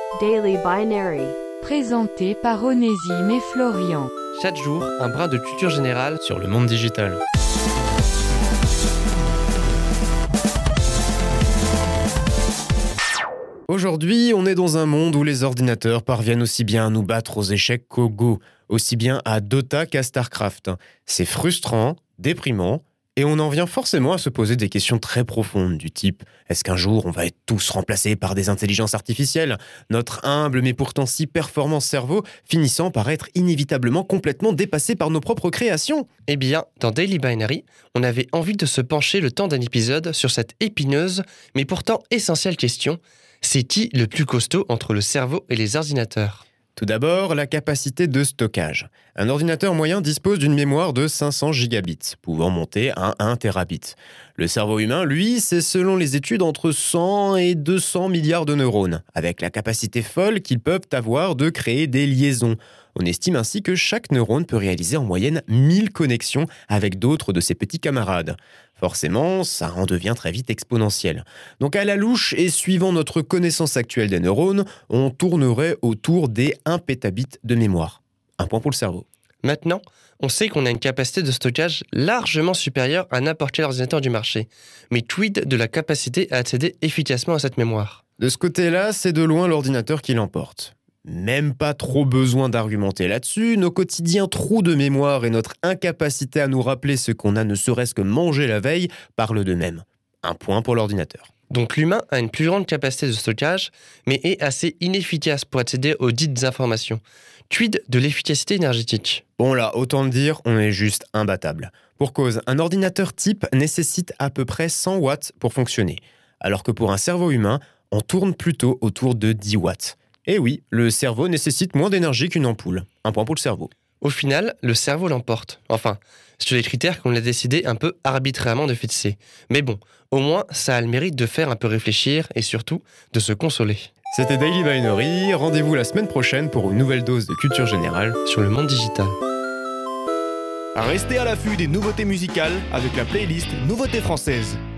Daily Binary. Présenté par Onésime et Florian. Chaque jour, un brin de culture générale sur le monde digital. Aujourd'hui, on est dans un monde où les ordinateurs parviennent aussi bien à nous battre aux échecs qu'au Go, aussi bien à Dota qu'à StarCraft. C'est frustrant, déprimant, et on en vient forcément à se poser des questions très profondes du type « Est-ce qu'un jour on va être tous remplacés par des intelligences artificielles ? Notre humble mais pourtant si performant cerveau finissant par être inévitablement complètement dépassé par nos propres créations ?» Eh bien, dans Daily Binary, on avait envie de se pencher le temps d'un épisode sur cette épineuse, mais pourtant essentielle question. C'est qui le plus costaud entre le cerveau et les ordinateurs ? Tout d'abord, la capacité de stockage. Un ordinateur moyen dispose d'une mémoire de 500 gigabits, pouvant monter à 1 terabit. Le cerveau humain, lui, c'est selon les études entre 100 et 200 milliards de neurones, avec la capacité folle qu'ils peuvent avoir de créer des liaisons. On estime ainsi que chaque neurone peut réaliser en moyenne 1000 connexions avec d'autres de ses petits camarades. Forcément, ça en devient très vite exponentiel. Donc à la louche et suivant notre connaissance actuelle des neurones, on tournerait autour des 1 pétabit de mémoire. Un point pour le cerveau. Maintenant, on sait qu'on a une capacité de stockage largement supérieure à n'importe quel ordinateur du marché. Mais quid de la capacité à accéder efficacement à cette mémoire ? De ce côté-là, c'est de loin l'ordinateur qui l'emporte. Même pas trop besoin d'argumenter là-dessus, nos quotidiens trous de mémoire et notre incapacité à nous rappeler ce qu'on a ne serait-ce que mangé la veille parlent d'eux-mêmes. Un point pour l'ordinateur. Donc l'humain a une plus grande capacité de stockage, mais est assez inefficace pour accéder aux dites informations. Quid de l'efficacité énergétique ? Bon là, autant le dire, on est juste imbattable. Pour cause, un ordinateur type nécessite à peu près 100 watts pour fonctionner, alors que pour un cerveau humain, on tourne plutôt autour de 10 watts. Et oui, le cerveau nécessite moins d'énergie qu'une ampoule. Un point pour le cerveau. Au final, le cerveau l'emporte. Enfin, sur les critères qu'on a décidé un peu arbitrairement de fixer. Mais bon, au moins, ça a le mérite de faire un peu réfléchir et surtout de se consoler. C'était Daily Binary, rendez-vous la semaine prochaine pour une nouvelle dose de culture générale Sur le monde digital. Restez à l'affût des nouveautés musicales avec la playlist Nouveautés françaises.